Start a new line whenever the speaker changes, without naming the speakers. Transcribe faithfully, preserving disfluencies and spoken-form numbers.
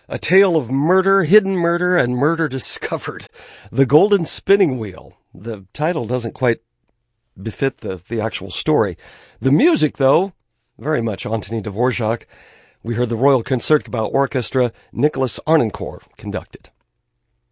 A tale of murder, hidden murder, and murder discovered. The Golden Spinning Wheel. The title doesn't quite befit the, the actual story. The music, though, very much Antoni Dvorak. We heard the Royal Concertgebouw Orchestra, Nicholas Arnoncourt conducted.